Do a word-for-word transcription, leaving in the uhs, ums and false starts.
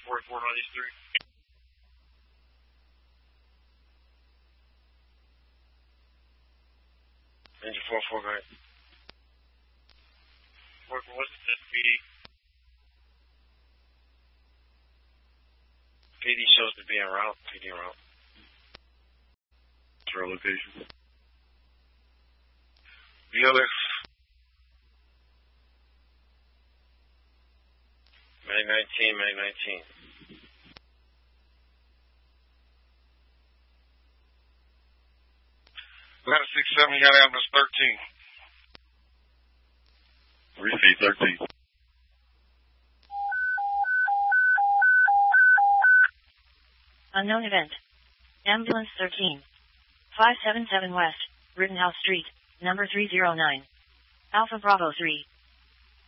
forty-four ninety-three. Engine four four, go ahead. Working with the P D. P D shows to be en route. P D en route. What's our location? The other. May nineteen, May nineteen. Atlanta six seven, you got ambulance thirteen. Receive thirteen. Unknown event. Ambulance thirteen. five seven seven West, Rittenhouse Street, number three oh nine. Alpha Bravo three.